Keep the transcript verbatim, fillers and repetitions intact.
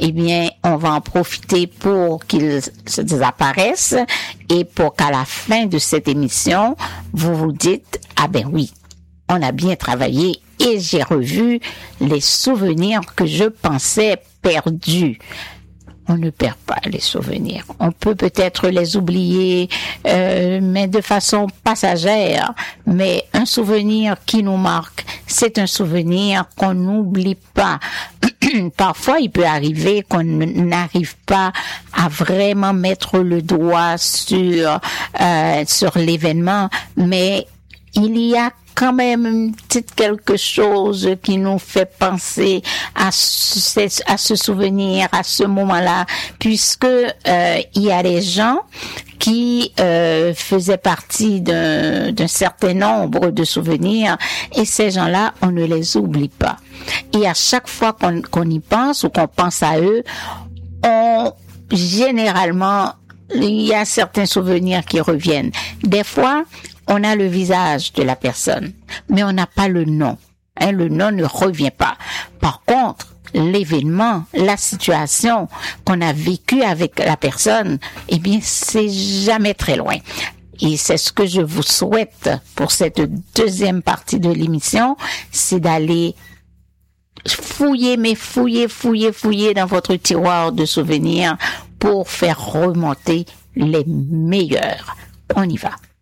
eh bien, on va en profiter pour qu'ils se désapparaissent et pour qu'à la fin de cette émission, vous vous dites, ah ben oui, on a bien travaillé et j'ai revu les souvenirs que je pensais perdus. On ne perd pas les souvenirs. On peut peut-être les oublier, euh, mais de façon passagère. Mais un souvenir qui nous marque, c'est un souvenir qu'on n'oublie pas. Parfois, il peut arriver qu'on n'arrive pas à vraiment mettre le doigt sur euh, sur l'événement, mais il y a quand même une petite quelque chose qui nous fait penser à ce, à ce souvenir, à ce moment-là, puisque euh, il y a des gens qui euh, faisaient partie d'un, d'un certain nombre de souvenirs, et ces gens-là, on ne les oublie pas. Et à chaque fois qu'on, qu'on y pense ou qu'on pense à eux, on généralement il y a certains souvenirs qui reviennent. Des fois, on a le visage de la personne, mais on n'a pas le nom. Hein, le nom ne revient pas. Par contre, l'événement, la situation qu'on a vécue avec la personne, eh bien, c'est jamais très loin. Et c'est ce que je vous souhaite pour cette deuxième partie de l'émission, c'est d'aller fouiller, mais fouiller, fouiller, fouiller dans votre tiroir de souvenirs pour faire remonter les meilleurs. On y va.